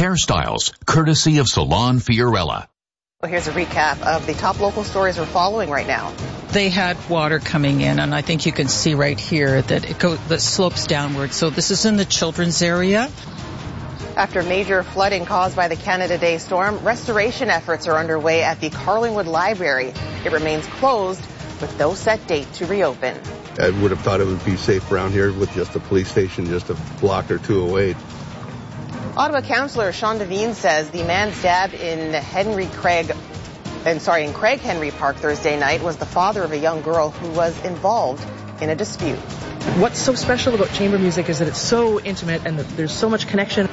hairstyles, courtesy of Salon Fiorella. Well, here's a recap of the top local stories we're following right now. They had water coming in, and I think you can see right here that slopes downward. So this is in the children's area. After major flooding caused by the Canada Day storm, restoration efforts are underway at the Carlingwood Library. It remains closed with no set date to reopen. I would have thought it would be safe around here with just a police station just a block or two away. Ottawa Councillor Sean Devine says the man stabbed in Craig Henry Park Thursday night was the father of a young girl who was involved in a dispute. What's so special about chamber music is that it's so intimate and that there's so much connection.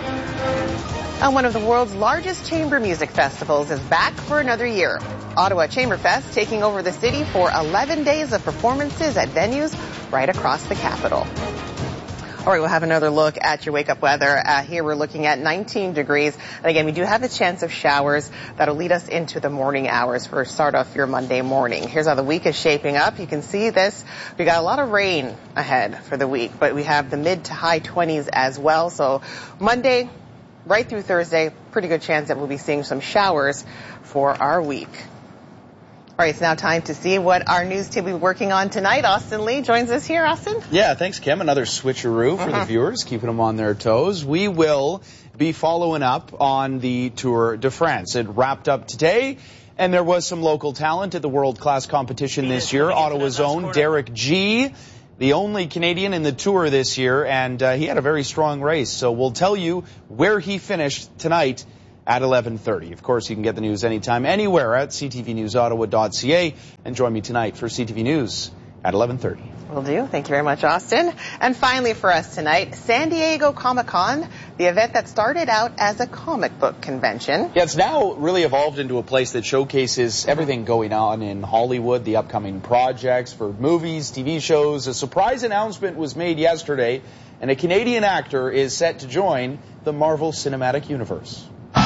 And one of the world's largest chamber music festivals is back for another year. Ottawa Chamber Fest taking over the city for 11 days of performances at venues right across the capital. All right, we'll have another look at your wake-up weather. Here we're looking at 19 degrees. And again, we do have a chance of showers that'll lead us into the morning hours for start off your Monday morning. Here's how the week is shaping up. You can see this. We got a lot of rain ahead for the week, but we have the mid to high 20s as well. So Monday, right through Thursday, pretty good chance that we'll be seeing some showers for our week. All right, it's now time to see what our news team will be working on tonight. Austin Lee joins us here. Austin? Yeah, thanks, Kim. Another switcheroo for the viewers, keeping them on their toes. We will be following up on the Tour de France. It wrapped up today, and there was some local talent at the world-class competition this year. Ottawa's own Derek G., the only Canadian in the Tour this year, and he had a very strong race. So we'll tell you where he finished tonight at 11:30. Of course, you can get the news anytime, anywhere at ctvnewsottawa.ca. And join me tonight for CTV News at 11:30. Will do. Thank you very much, Austin. And finally for us tonight, San Diego Comic-Con, the event that started out as a comic book convention. Yeah, it's now really evolved into a place that showcases everything going on in Hollywood, the upcoming projects for movies, TV shows. A surprise announcement was made yesterday, and a Canadian actor is set to join the Marvel Cinematic Universe.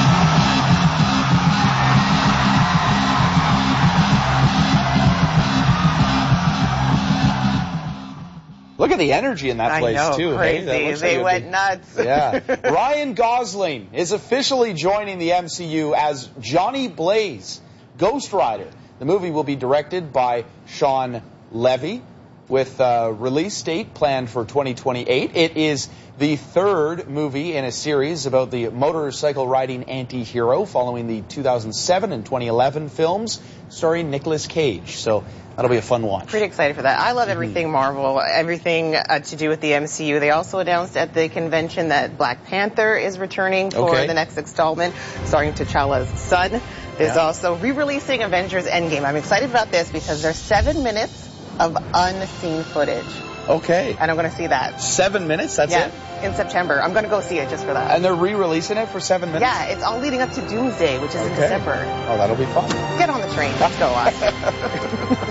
Look at the energy in that place, too. Crazy. Hey, they went nuts. Yeah. Ryan Gosling is officially joining the MCU as Johnny Blaze, Ghost Rider. The movie will be directed by Sean Levy, with a release date planned for 2028. It is the third movie in a series about the motorcycle riding anti-hero following the 2007 and 2011 films starring Nicolas Cage. So that'll be a fun watch. Pretty excited for that. I love everything Marvel, everything to do with the MCU. They also announced at the convention that Black Panther is returning for the next installment, starring T'Challa's son. There's also re-releasing Avengers Endgame. I'm excited about this because there's 7 minutes of unseen footage. Okay. And I'm going to see that. 7 minutes? That's it? In September. I'm going to go see it just for that. And they're re-releasing it for 7 minutes? Yeah, it's all leading up to Doomsday, which is in December. Oh, that'll be fun. Get on the train. Let's go, Austin.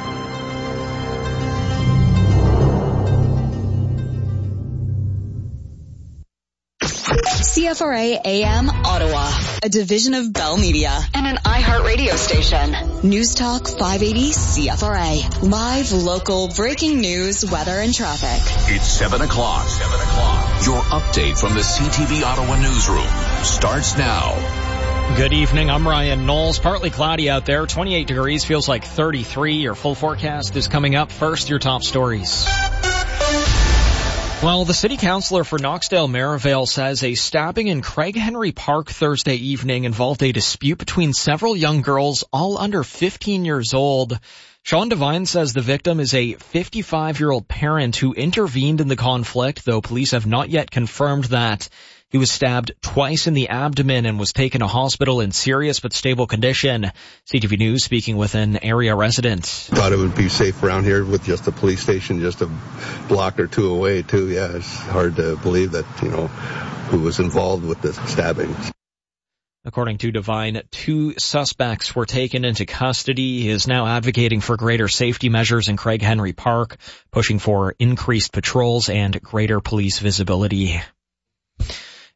CFRA AM Ottawa, a division of Bell Media and an iHeartRadio station. News Talk 580 CFRA. Live, local, breaking news, weather, and traffic. It's 7 o'clock. Your update from the CTV Ottawa newsroom starts now. Good evening. I'm Ryan Knowles. Partly cloudy out there. 28 degrees. Feels like 33. Your full forecast is coming up. First, your top stories. Well, the city councillor for Knoxdale Merivale says a stabbing in Craig Henry Park Thursday evening involved a dispute between several young girls, all under 15 years old. Sean Devine says the victim is a 55-year-old parent who intervened in the conflict, though police have not yet confirmed that. He was stabbed twice in the abdomen and was taken to hospital in serious but stable condition. CTV News speaking with an area resident. Thought it would be safe around here with just a police station just a block or two away, too. Yeah, it's hard to believe that, who was involved with this stabbing. According to Devine, 2 suspects were taken into custody. He is now advocating for greater safety measures in Craig Henry Park, pushing for increased patrols and greater police visibility.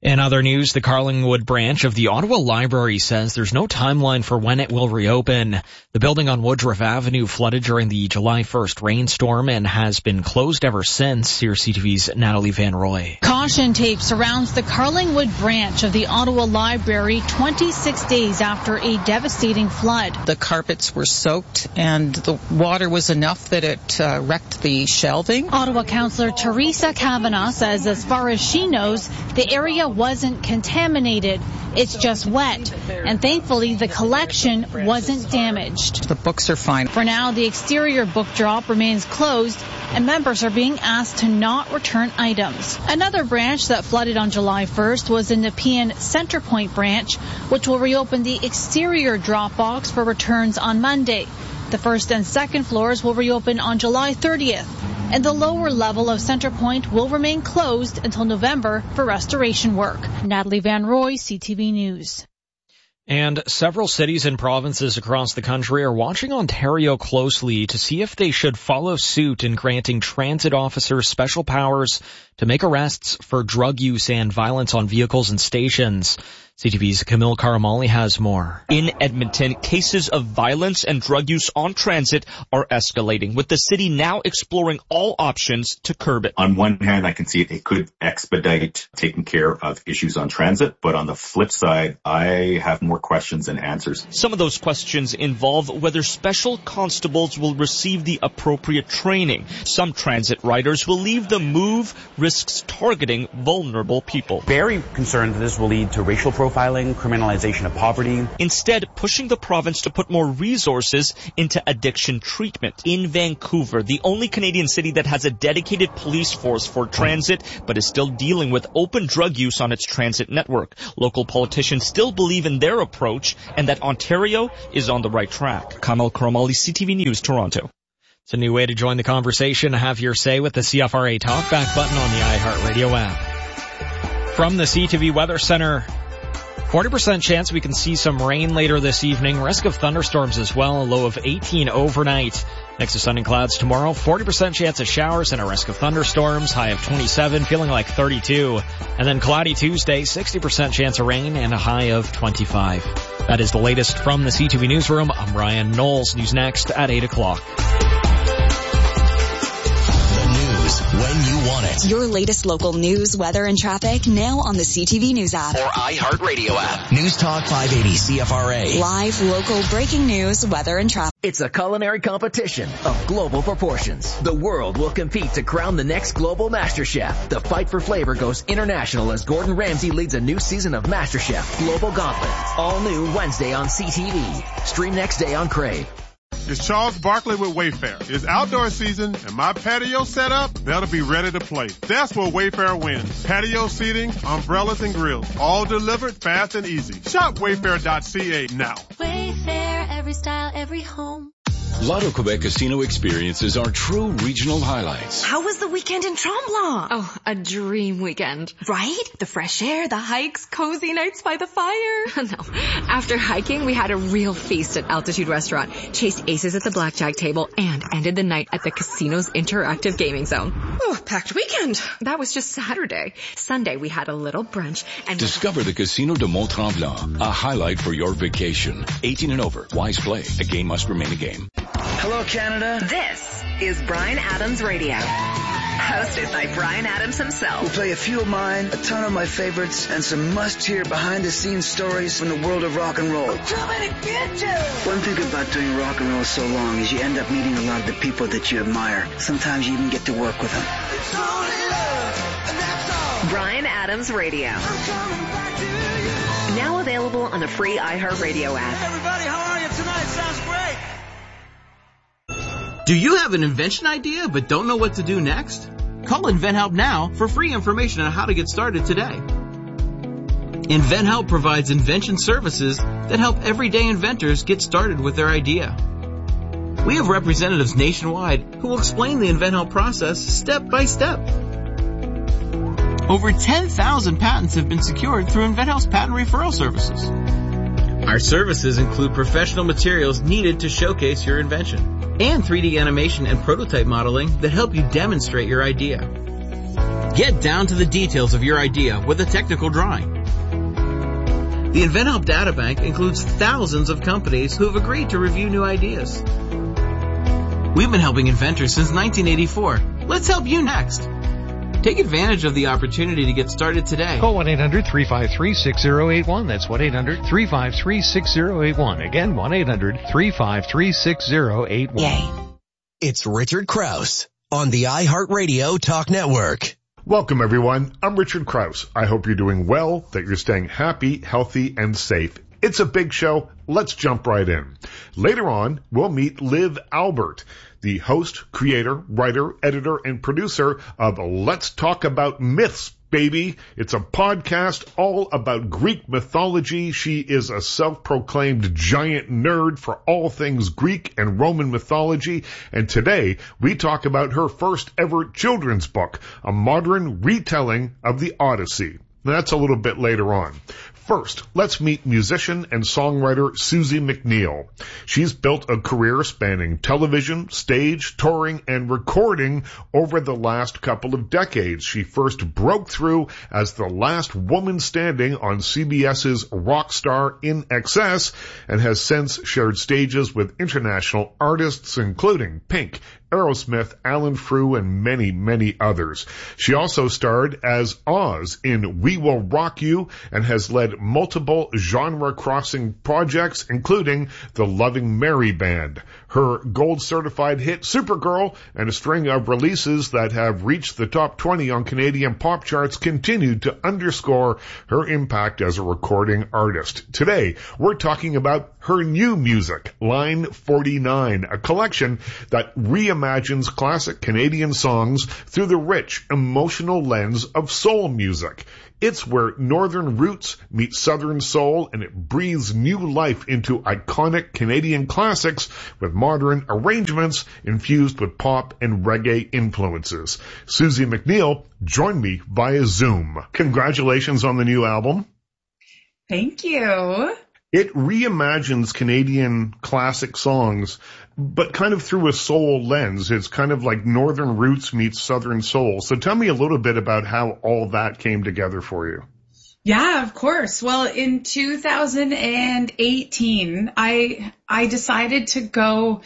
In other news, the Carlingwood branch of the Ottawa Library says there's no timeline for when it will reopen. The building on Woodruff Avenue flooded during the July 1st rainstorm and has been closed ever since. Here's CTV's Natalie Van Roy. Caution tape surrounds the Carlingwood branch of the Ottawa Library 26 days after a devastating flood. The carpets were soaked and the water was enough that it wrecked the shelving. Ottawa Councillor Teresa Kavanagh says as far as she knows, the area wasn't contaminated. It's just wet. And thankfully, the collection wasn't damaged. The books are fine. For now, the exterior book drop remains closed and members are being asked to not return items. Another branch that flooded on July 1st was the Nepean Centrepoint branch, which will reopen the exterior drop box for returns on Monday. The first and second floors will reopen on July 30th. And the lower level of Centrepoint will remain closed until November for restoration work. Natalie Van Roy, CTV News. And several cities and provinces across the country are watching Ontario closely to see if they should follow suit in granting transit officers special powers to make arrests for drug use and violence on vehicles and stations. CTV's Camille Karamali has more. In Edmonton, cases of violence and drug use on transit are escalating, with the city now exploring all options to curb it. On one hand, I can see it could expedite taking care of issues on transit, but on the flip side, I have more questions than answers. Some of those questions involve whether special constables will receive the appropriate training. Some transit riders believe the move risks targeting vulnerable people. Very concerned that this will lead to racial profiling, criminalization of poverty. Instead, pushing the province to put more resources into addiction treatment. In Vancouver, the only Canadian city that has a dedicated police force for transit, but is still dealing with open drug use on its transit network. Local politicians still believe in their approach and that Ontario is on the right track. Kamal Karamali, CTV News, Toronto. It's a new way to join the conversation. Have your say with the CFRA Talkback button on the iHeartRadio app. From the CTV Weather Center, 40% chance we can see some rain later this evening. Risk of thunderstorms as well, a low of 18 overnight. Next to sun and clouds tomorrow, 40% chance of showers and a risk of thunderstorms, high of 27, feeling like 32. And then cloudy Tuesday, 60% chance of rain and a high of 25. That is the latest from the CTV Newsroom. I'm Ryan Knowles. News next at 8 o'clock. When you want it. Your latest local news, weather, and traffic now on the CTV News app. Or iHeartRadio app. News Talk 580 CFRA. Live local breaking news, weather, and traffic. It's a culinary competition of global proportions. The world will compete to crown the next global MasterChef. The fight for flavor goes international as Gordon Ramsay leads a new season of MasterChef Global Gauntlet. All new Wednesday on CTV. Stream next day on Crave. It's Charles Barkley with Wayfair. It's outdoor season and my patio set up, that'll be ready to play. That's where Wayfair wins. Patio seating, umbrellas and grills, all delivered fast and easy. Shop wayfair.ca now. Wayfair, every style, every home. Lotto Quebec Casino experiences are true regional highlights. How was the weekend in Tremblant? Oh, a dream weekend. Right? The fresh air, the hikes, cozy nights by the fire. No. After hiking, we had a real feast at Altitude Restaurant, chased aces at the blackjack table, and ended the night at the casino's interactive gaming zone. Oh, packed weekend. That was just Saturday. Sunday, we had a little brunch and... Discover the Casino de Mont-Tremblant, a highlight for your vacation. 18 and over. Wise play. A game must remain a game. Hello, Canada. This is Bryan Adams Radio, hosted by Bryan Adams himself. We'll play a few of mine, a ton of my favorites, and some must-hear behind-the-scenes stories from the world of rock and roll. I'm coming to get you! One thing about doing rock and roll so long is you end up meeting a lot of the people that you admire. Sometimes you even get to work with them. It's only love, and that's all. Bryan Adams Radio. I'm coming back to you. Now available on the free iHeartRadio app. Hey everybody, how are you tonight? Sounds great. Do you have an invention idea but don't know what to do next? Call InventHelp now for free information on how to get started today. InventHelp provides invention services that help everyday inventors get started with their idea. We have representatives nationwide who will explain the InventHelp process step by step. Over 10,000 patents have been secured through InventHelp's patent referral services. Our services include professional materials needed to showcase your invention and 3D animation and prototype modeling that help you demonstrate your idea. Get down to the details of your idea with a technical drawing. The InventHelp Databank includes thousands of companies who have agreed to review new ideas. We've been helping inventors since 1984. Let's help you next. Take advantage of the opportunity to get started today. Call 1-800-353-6081. That's 1-800-353-6081. Again, 1-800-353-6081. Yay. It's Richard Krause on the iHeartRadio Talk Network. Welcome, everyone. I'm Richard Krause. I hope you're doing well, that you're staying happy, healthy, and safe. It's a big show. Let's jump right in. Later on, we'll meet Liv Albert, the host, creator, writer, editor, and producer of Let's Talk About Myths, baby. It's a podcast all about Greek mythology. She is a self-proclaimed giant nerd for all things Greek and Roman mythology. And today, we talk about her first ever children's book, a modern retelling of the Odyssey. That's a little bit later on. First, let's meet musician and songwriter Susie McNeil. She's built a career spanning television, stage, touring, and recording over the last couple of decades. She first broke through as the last woman standing on CBS's Rockstar In Excess and has since shared stages with international artists including Pink, Aerosmith, Alan Frew, and many, many others. She also starred as Oz in We Will Rock You and has led multiple genre-crossing projects, including the Loving Mary Band. Her gold-certified hit Supergirl and a string of releases that have reached the top 20 on Canadian pop charts continue to underscore her impact as a recording artist. Today, we're talking about her new music, Line 49, a collection that reimagines classic Canadian songs through the rich, emotional lens of soul music. It's where northern roots meet southern soul, and it breathes new life into iconic Canadian classics with modern arrangements infused with pop and reggae influences. Susie McNeil joined me via Zoom. Congratulations on the new album. Thank you. It reimagines Canadian classic songs, but kind of through a soul lens. It's kind of like northern roots meets southern soul. So tell me a little bit about how all that came together for you. Yeah, of course. Well, in 2018, I decided to go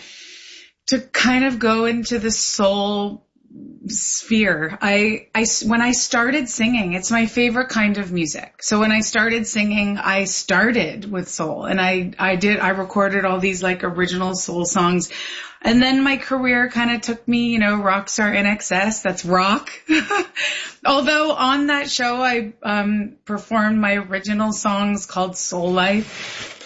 into the soul sphere. When I started singing, it's my favorite kind of music. So when I started singing, I started with soul, and I recorded all these like original soul songs. And then my career kind of took me, Rockstar In Excess, that's rock. Although on that show, I performed my original songs called Soul Life.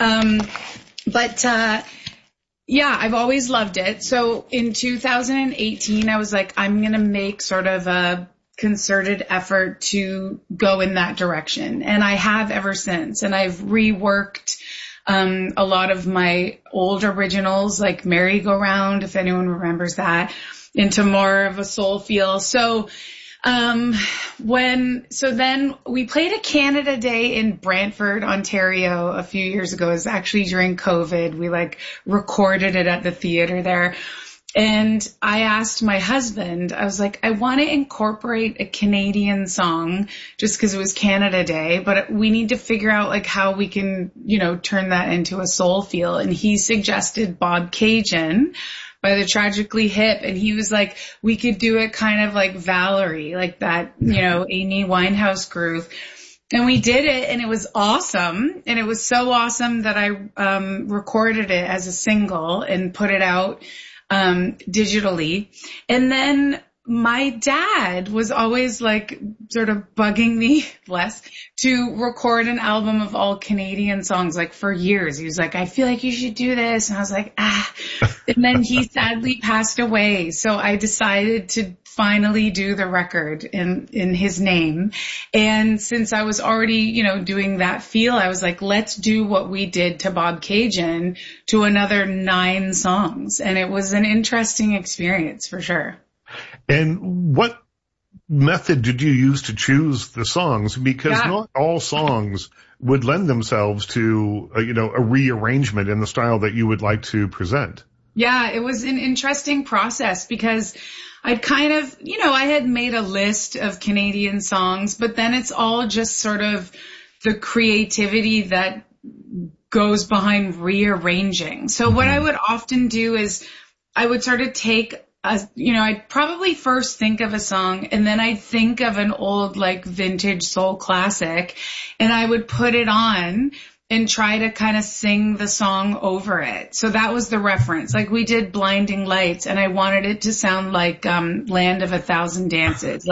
Yeah, I've always loved it. So in 2018, I was like, I'm going to make sort of a concerted effort to go in that direction. And I have ever since. And I've reworked a lot of my old originals, like Merry Go Round, if anyone remembers that, into more of a soul feel. So then we played a Canada Day in Brantford, Ontario a few years ago. It was actually during COVID. We recorded it at the theater there. And I asked my husband, I was like, I want to incorporate a Canadian song just because it was Canada Day, but we need to figure out how we can, turn that into a soul feel. And he suggested Bob Cajun by the Tragically Hip. And he was like, we could do it kind of like Valerie, like that, Amy Winehouse groove. And we did it, and it was awesome. And it was so awesome that I recorded it as a single and put it out digitally. And then my dad was always sort of bugging me, to record an album of all Canadian songs, for years. He was like, I feel like you should do this. And I was like, And then he sadly passed away. So I decided to finally do the record in his name. And since I was already, doing that feel, I was like, let's do what we did to Bob Cajun to another 9 songs. And it was an interesting experience for sure. And what method did you use to choose the songs? Because not all songs would lend themselves to, a rearrangement in the style that you would like to present. Yeah, it was an interesting process because I'd kind of, I had made a list of Canadian songs, but then it's all just sort of the creativity that goes behind rearranging. So what I would often do is I would sort of take I'd probably first think of a song and then I'd think of an old like vintage soul classic and I would put it on and try to kind of sing the song over it. So that was the reference. Like we did Blinding Lights and I wanted it to sound like Land of a Thousand Dances.